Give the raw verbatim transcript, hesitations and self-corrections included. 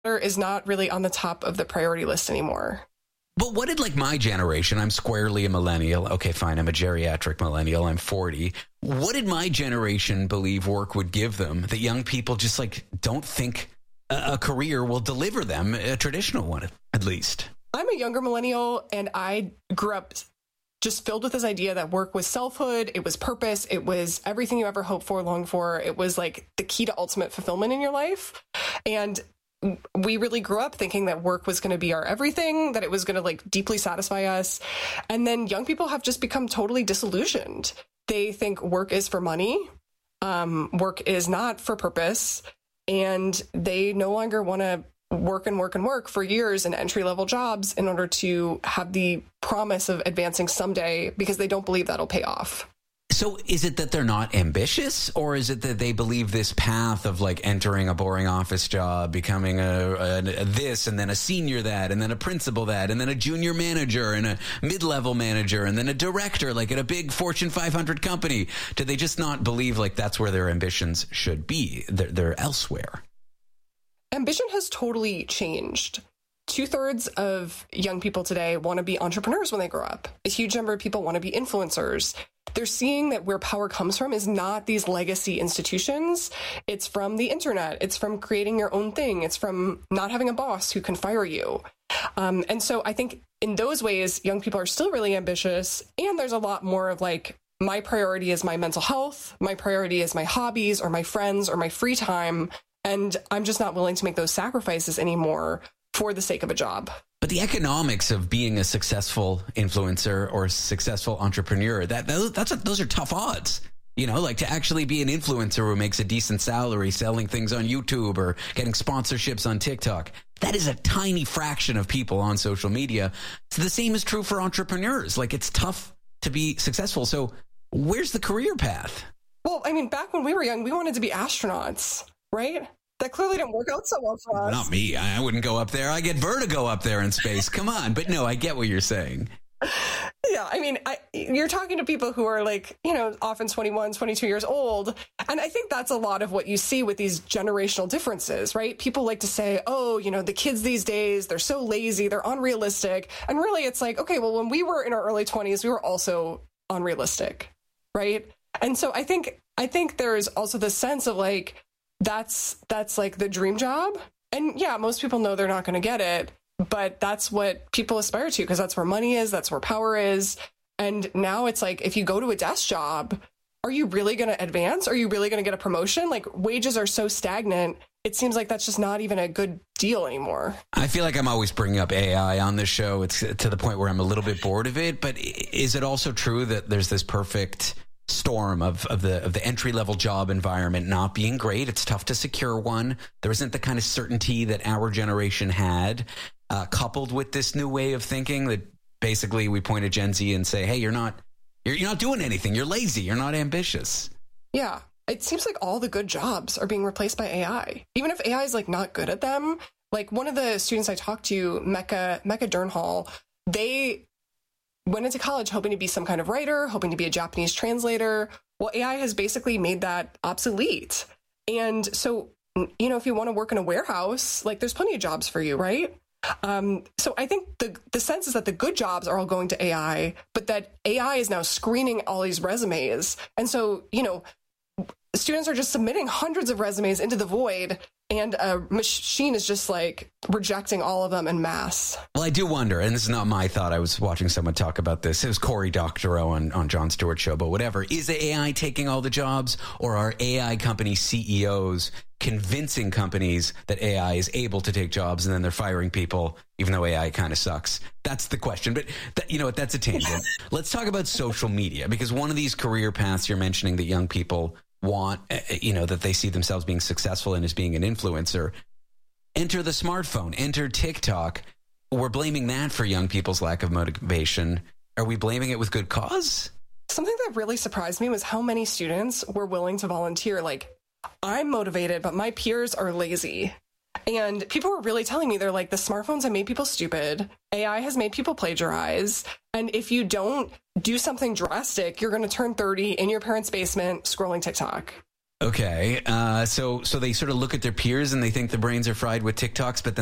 is not really on the top of the priority list anymore. But what did like my generation, I'm squarely a millennial. Okay, fine. I'm a geriatric millennial. I'm forty. What did my generation believe work would give them that young people just like don't think a, a career will deliver them, a traditional one, at least? I'm a younger millennial, and I grew up just filled with this idea that work was selfhood, it was purpose, it was everything you ever hoped for, longed for. It was like the key to ultimate fulfillment in your life. And we really grew up thinking that work was going to be our everything, that it was going to like deeply satisfy us. And then young people have just become totally disillusioned. They think work is for money, um, work is not for purpose, and they no longer want to work and work and work for years in entry-level jobs in order to have the promise of advancing someday, because they don't believe that'll pay off. So is it that they're not ambitious, or is it that they believe this path of like entering a boring office job, becoming a, a, a this and then a senior that and then a principal that and then a junior manager and a mid-level manager and then a director like at a big Fortune five hundred company? Do they just not believe like that's where their ambitions should be? They're, they're elsewhere. Ambition has totally changed. Two-thirds of young people today want to be entrepreneurs when they grow up. A huge number of people want to be influencers. They're seeing that where power comes from is not these legacy institutions. It's from the internet. It's from creating your own thing. It's from not having a boss who can fire you. Um, and so I think in those ways, young people are still really ambitious. And there's a lot more of like, my priority is my mental health. My priority is my hobbies or my friends or my free time. And I'm just not willing to make those sacrifices anymore for the sake of a job. But the economics of being a successful influencer or successful entrepreneur, that that's a, those are tough odds. You know, like to actually be an influencer who makes a decent salary selling things on YouTube or getting sponsorships on TikTok. That is a tiny fraction of people on social media. So the same is true for entrepreneurs. Like it's tough to be successful. So where's the career path? Well, I mean, back when we were young, we wanted to be astronauts, right? That clearly didn't work out so well for us. Not me. I wouldn't go up there. I get vertigo up there in space. Come on. But no, I get what you're saying. Yeah, I mean, I, you're talking to people who are like, you know, often twenty-one, twenty-two years old. And I think that's a lot of what you see with these generational differences, right? People like to say, oh, you know, the kids these days, they're so lazy, they're unrealistic. And really, it's like, okay, well, when we were in our early twenties, we were also unrealistic, right? And so I think I think there's also this sense of like, that's that's like the dream job. And yeah, most people know they're not going to get it, but that's what people aspire to because that's where money is, that's where power is. And now it's like, if you go to a desk job, are you really going to advance? Are you really going to get a promotion? Like wages are so stagnant. It seems like that's just not even a good deal anymore. I feel like I'm always bringing up A I on this show. It's to the point where I'm a little bit bored of it. But is it also true that there's this perfect storm of, of the of the entry-level job environment not being great? It's tough to secure one. There isn't the kind of certainty that our generation had, uh, coupled with this new way of thinking that basically we point at Gen Z and say, hey, you're not you're, you're not doing anything. You're lazy. You're not ambitious. Yeah. It seems like all the good jobs are being replaced by A I. Even if A I is like not good at them. Like one of the students I talked to, Mecca, Mecca Durnhall, they went into college hoping to be some kind of writer, hoping to be a Japanese translator. Well, A I has basically made that obsolete. And so, you know, if you want to work in a warehouse, like there's plenty of jobs for you, right? Um, so I think the the sense is that the good jobs are all going to A I, but that A I is now screening all these resumes. And so, you know, students are just submitting hundreds of resumes into the void, and a machine is just like rejecting all of them en masse. Well, I do wonder, and this is not my thought. I was watching someone talk about this. It was Cory Doctorow on, on Jon Stewart's show, but whatever. Is the A I taking all the jobs, or are A I company C E Os convincing companies that A I is able to take jobs and then they're firing people, even though A I kind of sucks? That's the question. But that, you know what? That's a tangent. Let's talk about social media, because one of these career paths you're mentioning that young people want, you know, that they see themselves being successful in as being an influencer. Enter the smartphone, enter TikTok. We're blaming that for young people's lack of motivation. Are we blaming it with good cause? Something that really surprised me was how many students were willing to volunteer. Like, I'm motivated, but my peers are lazy. And people were really telling me, they're like, the smartphones have made people stupid. A I has made people plagiarize. And if you don't do something drastic, you're going to turn thirty in your parents' basement scrolling TikTok. Okay. Uh, so, so they sort of look at their peers and they think the brains are fried with TikToks, but then